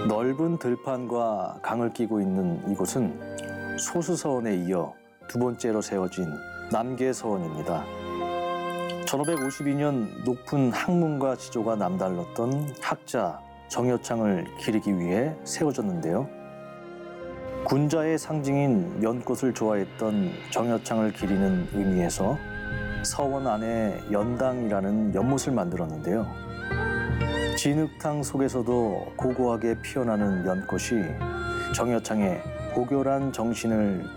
넓은 들판과 강을 끼고 있는 이곳은 소수서원에 이어 두 번째로 세워진 남계서원입니다. 1552년 높은 학문과 지조가 남달랐던 학자 정여창을 기리기 위해 세워졌는데요. 군자의 상징인 연꽃을 좋아했던 정여창을 기리는 의미에서 서원 안에 연당이라는 연못을 만들었는데요. 진흙탕 속에서도 고고하게 피어나는 연꽃이 정여창의 고결한 정신을